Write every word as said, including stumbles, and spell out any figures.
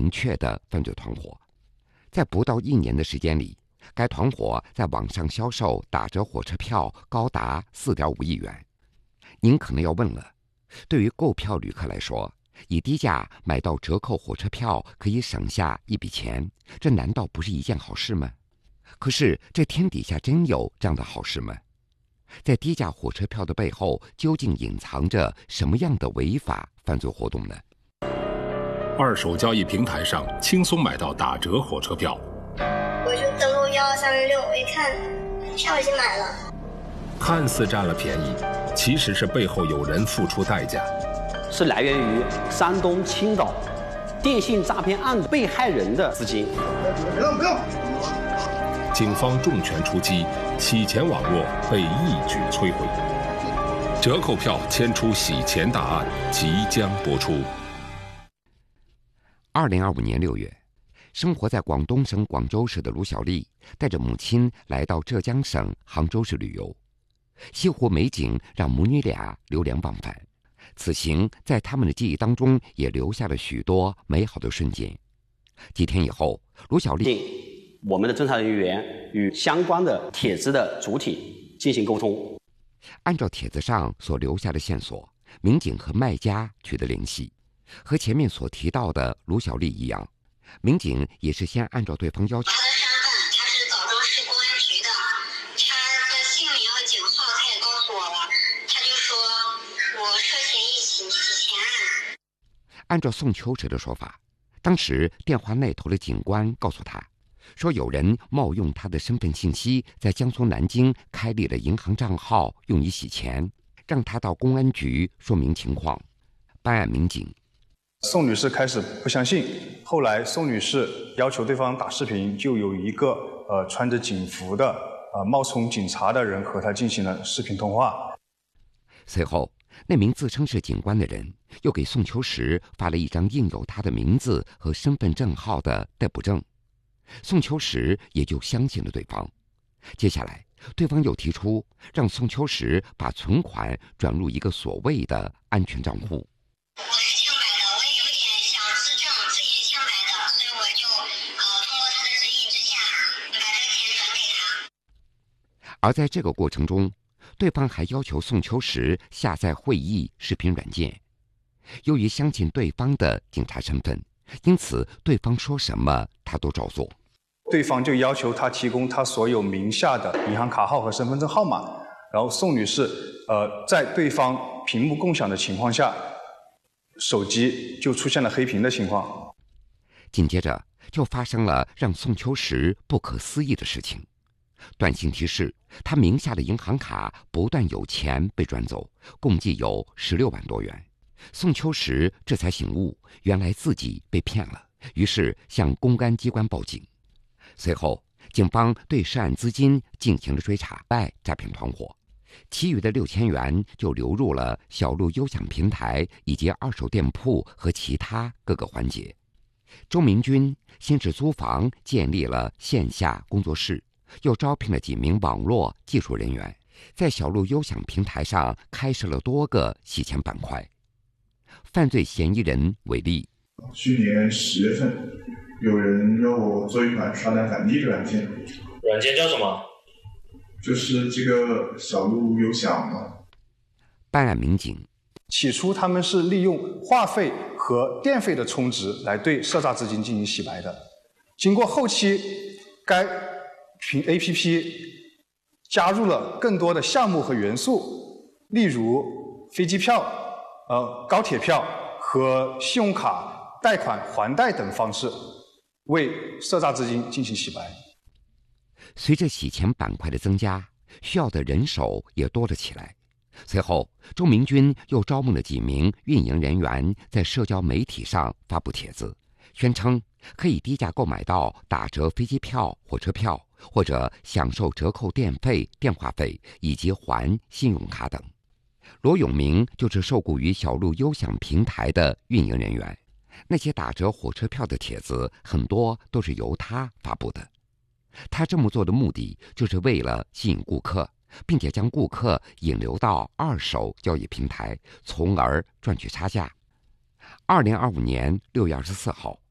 明确的犯罪团伙。在不到一年的时间里，该团伙在网上销售打折火车票高达 四点五亿元。您可能要问了，对于购票旅客来说，以低价买到折扣火车票可以省下一笔钱，这难道不是一件好事吗？可是这天底下真有这样的好事吗？在低价火车票的背后，究竟隐藏着什么样的违法犯罪活动呢？ 二手交易平台上轻松买到打折火车票， 我就登录幺二三零六，我一看票已经买了。 看似占了便宜，其实是背后有人付出代价。 是来源于山东青岛电信诈骗案被害人的资金。 不用不用。 警方重拳出击，洗钱网络被一举摧毁。折扣票牵出洗钱大案即将播出。 二零二五年六月，生活在广东省广州市的卢小丽带着母亲来到浙江省杭州市旅游，西湖美景让母女俩流连忘返。此行在他们的记忆当中也留下了许多美好的瞬间。几天以后，卢小丽我们的侦查人员与相关的帖子的主体进行沟通， 按照帖子上所留下的线索，民警和卖家取得联系。和前面所提到的卢小丽一样，民警也是先按照对方要求， 他的身份他是枣庄市公安局的，他的姓名和警号他也告诉我了，他就说我涉嫌一起洗钱案。 按照宋秋实的说法，当时电话那头的警官告诉他说，有人冒用他的身份信息，在江苏南京开立了银行账号，用以洗钱，让他到公安局说明情况。办案民警宋女士开始不相信，后来宋女士要求对方打视频，就有一个呃穿着警服的呃冒充警察的人和她进行了视频通话。 随后，那名自称是警官的人又给宋秋实发了一张印有他的名字和身份证号的逮捕证，宋秋实也就相信了对方。接下来，对方又提出让宋秋实把存款转入一个所谓的安全账户。 我是清白的，我也有点想自证自己是清白的，所以我就呃通过他的指引之下，把这个钱转给他。 而在这个过程中，对方还要求宋秋实下载会议视频软件。由于相信对方的警察身份，因此对方说什么他都照做。 对方就要求他提供他所有名下的银行卡号和身份证号码，然后宋女士呃在对方屏幕共享的情况下，手机就出现了黑屏的情况。 紧接着就发生了让宋秋实不可思议的事情。短信提示他名下的银行卡不断有钱被转走，共计有十六万多元。宋秋实这才醒悟，原来自己被骗了，于是向公安机关报警。随后，警方对涉案资金进行了追查，败诈骗团伙，其余的六千元就流入了小路优享平台以及二手店铺和其他各个环节。周明军先是租房建立了线下工作室，又招聘了几名网络技术人员，在小路优享平台上开设了多个洗钱板块。犯罪嫌疑人为例， 去年十月份，有人让我做一款刷单返利的软件。 软件叫什么？ 就是这个小路优享嘛。 办案民警起初他们是利用话费和电费的充值来对涉诈资金进行洗白的。经过后期，该凭 A P P 加入了更多的项目和元素，例如飞机票、呃高铁票和信用卡贷款还贷等方式，为涉诈资金进行洗白。 随着洗钱板块的增加，需要的人手也多了起来。随后，周明军又招募了几名运营人员，在社交媒体上发布帖子，宣称可以低价购买到打折飞机票、火车票，或者享受折扣电费、电话费以及还信用卡等。罗永明就是受雇于小路优享平台的运营人员，那些打折火车票的帖子很多都是由他发布的。他这么做的目的就是为了吸引顾客，并且将顾客引流到二手交易平台，从而赚取差价。二零二五年六月二十四号，